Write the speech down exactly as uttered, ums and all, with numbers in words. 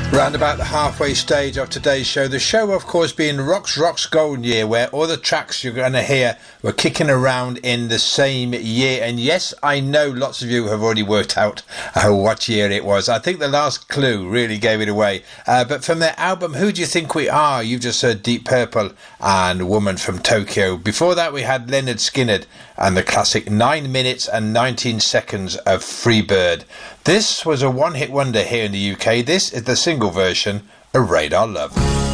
Round about the halfway stage of today's show, the show of course being Rock's Rock's Golden Year, where all the tracks you're going to hear were kicking around in the same year. And yes, I know lots of you have already worked out uh, what year it was. I think the last clue really gave it away. Uh, but from their album Who Do You Think We Are, you've just heard Deep Purple and Woman from Tokyo. Before that we had Leonard Skinner and the classic nine minutes and nineteen seconds of Freebird. This was a one-hit wonder here in the U K. This is the single version of Radar Love.